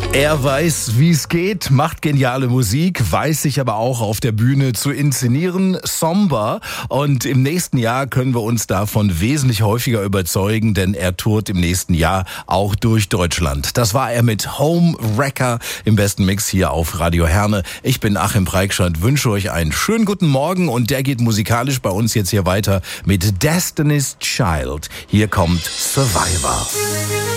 Er weiß, wie es geht, macht geniale Musik, weiß sich aber auch auf der Bühne zu inszenieren, somber. Und im nächsten Jahr können wir uns davon wesentlich häufiger überzeugen, denn er tourt im nächsten Jahr auch durch Deutschland. Das war er mit Home Wrecker im besten Mix hier auf Radio Herne. Ich bin Achim Preikschat, wünsche euch einen schönen guten Morgen und der geht musikalisch bei uns jetzt hier weiter mit Destiny's Child. Hier kommt Survivor.